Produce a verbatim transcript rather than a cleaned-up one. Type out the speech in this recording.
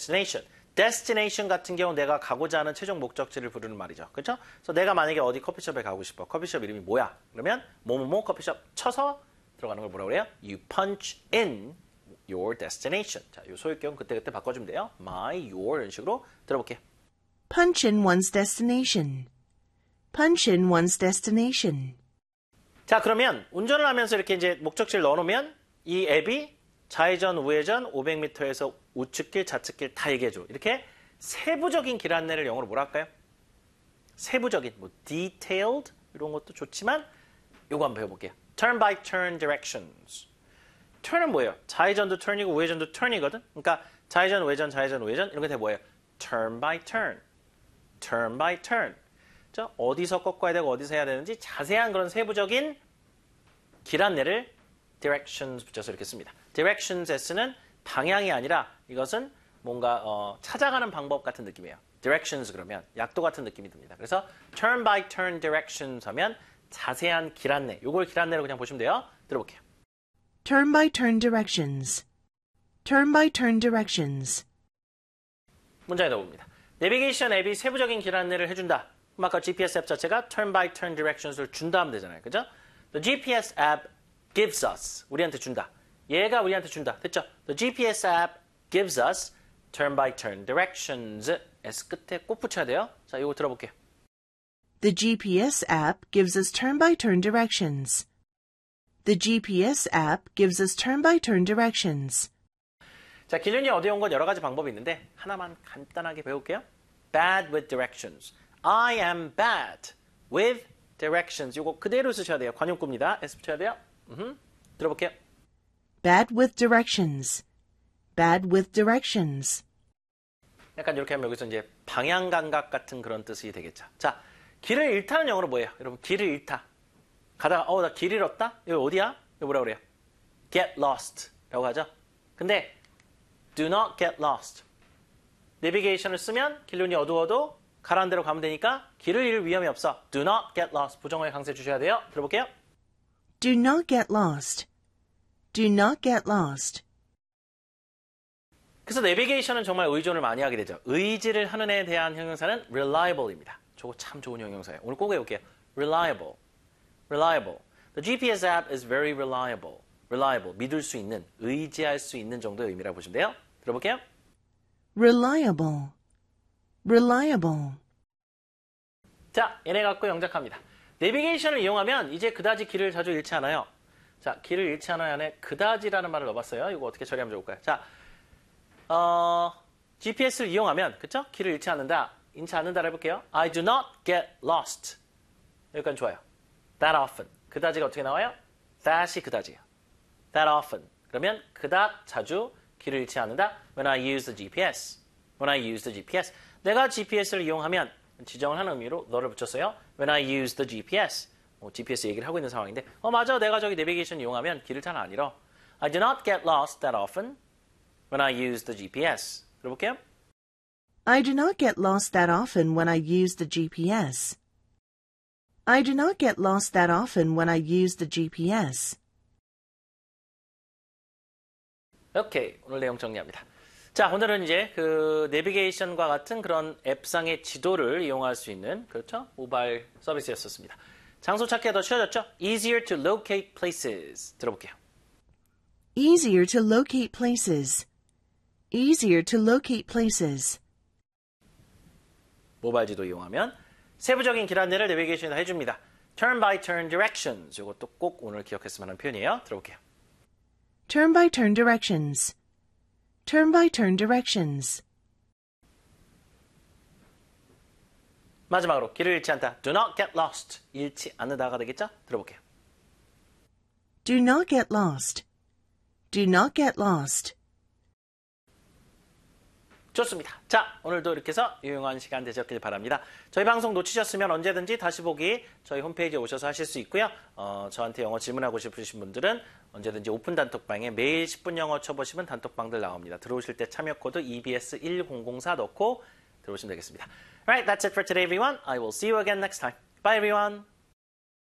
destination. destination 같은 경우 내가 가고자 하는 최종 목적지를 부르는 말이죠. 그렇죠? 그래서 내가 만약에 어디 커피숍에 가고 싶어. 커피숍 이름이 뭐야? 그러면 뭐뭐뭐 커피숍 쳐서 들어가는 걸 뭐라고 그래요? You punch in your destination. 자, 요 소유격은 그때그때 바꿔주면 돼요. my, your 이런 식으로 들어볼게요. Punch in one's destination. Punch in one's destination. 자, 그러면 운전을 하면서 이렇게 이제 목적지를 넣어놓으면 이 앱이 좌회전, 우회전, 오백 미터에서 우측길, 좌측길 다 얘기해줘. 이렇게 세부적인 길 안내를 영어로 뭐라 할까요? 세부적인, 뭐 detailed 이런 것도 좋지만 요거 한번 배워볼게요. turn by turn directions. turn은 뭐예요? 좌회전도 turn이고 우회전도 turn이거든. 그러니까 좌회전, 우회전, 좌회전, 우회전 이런 게 다 뭐예요? turn by turn. turn by turn. 자, 어디서 꺾어야 되고 어디서 해야 되는지 자세한 그런 세부적인 길 안내를 directions 붙여서 이렇게 씁니다. directions S는 방향이 아니라 이것은 뭔가 어, 찾아가는 방법 같은 느낌이에요. directions 그러면 약도 같은 느낌이 듭니다. 그래서 turn by turn directions 하면 자세한 길 안내. 요걸 길 안내로 그냥 보시면 돼요. 들어볼게요. Turn by turn directions. Turn by turn directions. 문장에 넣어봅니다. 내비게이션 앱이 세부적인 길 안내를 해준다. 그럼 아까 지피에스 앱 자체가 turn by turn directions를 준다 하면 되잖아요. 그죠? The 지피에스 app gives us. 우리한테 준다. 얘가 우리한테 준다. 됐죠? The 지피에스 app gives us turn by turn directions. S 끝에 꼭 붙여야 돼요. 자, 이거 들어볼게요. The G P S app gives us turn by turn directions. The G P S app gives us turn by turn directions. 자, 길륜이 어디 온 건 여러 가지 방법이 있는데 하나만 간단하게 배울게요. Bad with directions. I am bad with directions. 이거 그대로 쓰셔야 돼요. 관용구입니다. S 붙여야 돼요. 음흠. 들어볼게요. Bad with directions. Bad with directions. 약간 이렇게 하면 여기서 이제 방향 감각 같은 그런 뜻이 되겠죠. 자, 길을 잃다는 영어로 뭐예요? 여러분, 길을 잃다. 가다가 어, 나 길 잃었다? 이거 어디야? 이거 뭐라고 그래요? Get lost 라고 하죠. 근데 do not get lost. 내비게이션을 쓰면 길눈이 어두워도 가라는 대로 가면 되니까 길을 잃을 위험이 없어. Do not get lost. 부정어에 강세 주셔야 돼요. 들어볼게요. Do not get lost. Do not get lost. 그래서 내비게이션은 정말 의존을 많이 하게 되죠. 의지를 하는 애에 대한 형용사는 reliable입니다. 저거 참 좋은 형용사예요. 오늘 꼭 외울게요. reliable. reliable. The 지피에스 app is very reliable. reliable. 믿을 수 있는, 의지할 수 있는 정도의 의미라고 보시면 돼요. 들어볼게요. Reliable. Reliable. 자, 얘네 갖고 영작합니다. 내비게이션을 이용하면 이제 그다지 길을 자주 잃지 않아요. 자, 길을 잃지 않아요 안에 그다지라는 말을 넣어봤어요. 이거 어떻게 처리하면 좋을까요? 자, 어, 지피에스를 이용하면, 그쵸? 길을 잃지 않는다. 잃지 않는다를 해볼게요. I do not get lost. 여기까지 좋아요. That often. 그다지가 어떻게 나와요? that이 그다지예요. That often. 그러면 그닥 자주 길을 잃지 않는다. When I use the 지피에스. When I use the 지피에스. 내가 지피에스를 이용하면 지정을 하는 의미로 너를 붙였어요. When I use the 지피에스. 뭐 지피에스 얘기를 하고 있는 상황인데 어 맞아. 내가 저기 내비게이션 이용하면 길을 잘 안 잃어. I do not get lost that often when I use the 지피에스. 들어볼게요. I do not get lost that often when I use the G P S. I do not get lost that often when I use the G P S. 오케이. 오늘 내용 정리합니다. 자, 오늘은 이제 그 내비게이션과 같은 그런 앱상의 지도를 이용할 수 있는, 그렇죠? 모바일 서비스였었습니다. 장소 찾기가 더 쉬워졌죠? Easier to locate places. 들어볼게요. Easier to locate places. Easier to locate places. 모바일 지도 이용하면 세부적인 길 안내를 내비게이션에다 해줍니다. Turn by turn directions. 이것도 꼭 오늘 기억했으면 하는 표현이에요. 들어볼게요. Turn by turn directions. Turn by turn directions. 마지막으로 길을 잃지 않다. Do not get lost. 잃지 않는다가 되겠죠? 들어볼게요. Do not get lost. Do not get lost. 좋습니다. 자, 오늘도 이렇게 해서 유용한 시간 되셨길 바랍니다. 저희 방송 놓치셨으면 언제든지 다시 보기 저희 홈페이지에 오셔서 하실 수 있고요. 어, 저한테 영어 질문하고 싶으신 분들은 언제든지 오픈 단톡방에 매일 십 분 영어 쳐보시면 단톡방들 나옵니다. 들어오실 때 참여 코드 이비에스 일공공사 넣고 들어오시면 되겠습니다. Alright, that's it for today, everyone. I will see you again next time. Bye, everyone.